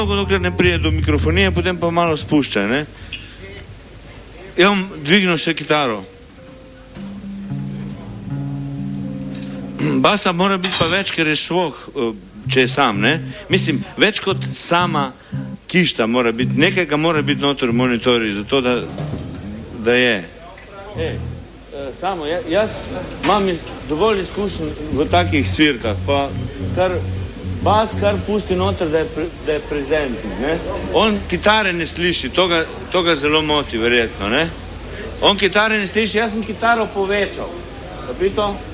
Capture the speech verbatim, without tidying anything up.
dokler ne prije do mikrofonije, potem pa malo spuščaj, ne? Ja bom dvignil še kitaro. Basa mora biti pa več, ker je švoh, če je sam, ne? Mislim, več kot sama kišta mora biti, nekaj ga mora biti noter v monitorju, zato da, da je. E, samo, jaz imam dovolj izkušen v takih svirkah, pa kar bas kar pusti noter, da je, da je prezentni, ne? On kitare ne sliši, to ga, to ga zelo moti, verjetno, ne? On kitare ne sliši, jaz sem kitaro povečal. Kapito?